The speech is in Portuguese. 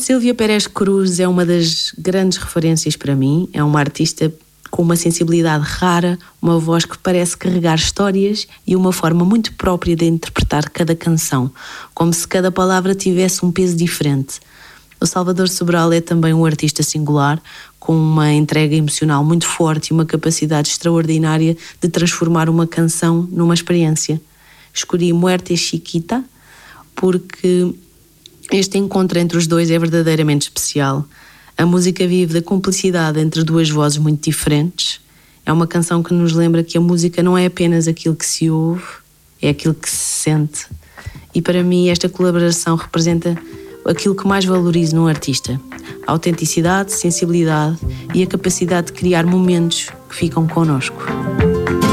Sílvia Pérez Cruz é uma das grandes referências para mim. É uma artista com uma sensibilidade rara, uma voz que parece carregar histórias e uma forma muito própria de interpretar cada canção, como se cada palavra tivesse um peso diferente. O Salvador Sobral é também um artista singular, com uma entrega emocional muito forte e uma capacidade extraordinária de transformar uma canção numa experiência. Escolhi Muerte Chiquita porque este encontro entre os dois é verdadeiramente especial. A música vive da cumplicidade entre duas vozes muito diferentes. É uma canção que nos lembra que a música não é apenas aquilo que se ouve, é aquilo que se sente. E para mim esta colaboração representa aquilo que mais valorizo num artista: a autenticidade, sensibilidade e a capacidade de criar momentos que ficam connosco.